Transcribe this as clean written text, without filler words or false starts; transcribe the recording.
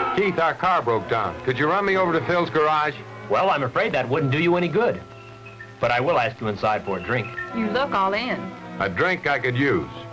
Keith, our car broke down. Could you run me over to Phil's garage? Well, I'm afraid that wouldn't do you any good. But I will ask you inside for a drink. You look all in. A drink I could use.